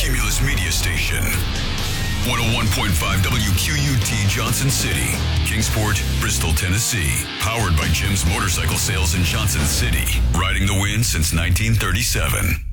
Cumulus Media Station. 101.5 WQUT Johnson City, Kingsport, Bristol, Tennessee. Powered by Jim's Motorcycle Sales in Johnson City. Riding the wind since 1937.